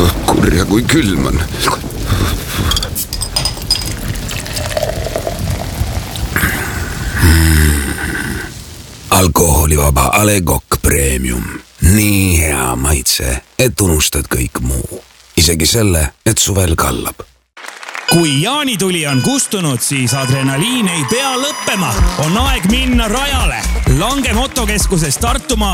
Kurja kui külm on. Alkoholivaba A. Le Coq Premium. Nii hea maitse, et unustad kõik muu. Isegi selle, et suvel kallab. Kui jaanituli on kustunud, siis adrenaliin ei pea lõppema. On aeg minna rajale. Lange motokeskuses Tartumaa